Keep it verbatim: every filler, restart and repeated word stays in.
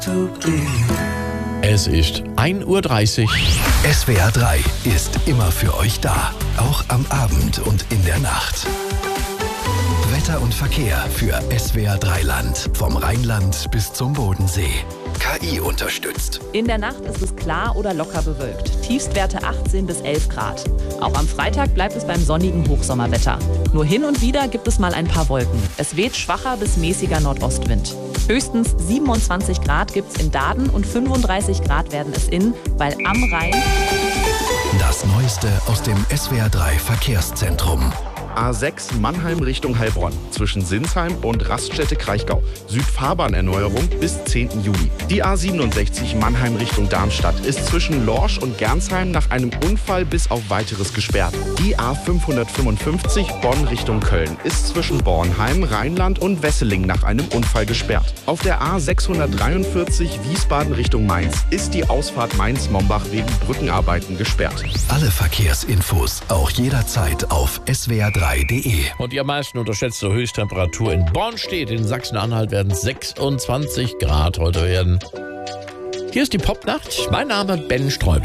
Es ist ein Uhr dreißig. S W R drei ist immer für euch da, auch am Abend und in der Nacht. Wetter und Verkehr für S W R drei Land, vom Rheinland bis zum Bodensee. K I unterstützt. In der Nacht ist es klar oder locker bewölkt. Tiefstwerte achtzehn bis elf Grad. Auch am Freitag bleibt es beim sonnigen Hochsommerwetter. Nur hin und wieder gibt es mal ein paar Wolken. Es weht schwacher bis mäßiger Nordostwind. Höchstens siebenundzwanzig Grad gibt's in Daden und fünfunddreißig Grad werden es in, weil am Rhein. Das Neueste aus dem S W R drei Verkehrszentrum. A sechs Mannheim Richtung Heilbronn zwischen Sinsheim und Raststätte-Kraichgau. Südfahrbahnerneuerung bis zehnten Juli. Die A siebenundsechzig Mannheim Richtung Darmstadt ist zwischen Lorsch und Gernsheim nach einem Unfall bis auf Weiteres gesperrt. Die A fünfhundertfünfundfünfzig Bonn Richtung Köln ist zwischen Bornheim, Rheinland und Wesseling nach einem Unfall gesperrt. Auf der A sechshundertdreiundvierzig Wiesbaden Richtung Mainz ist die Ausfahrt Mainz-Mombach wegen Brückenarbeiten gesperrt. Alle Verkehrsinfos auch jederzeit auf S W R drei punkt de. Und die am meisten unterschätzte Höchsttemperatur in Bonn steht. In Sachsen-Anhalt werden es sechsundzwanzig Grad heute werden. Hier ist die Popnacht. Mein Name Ben Streubel.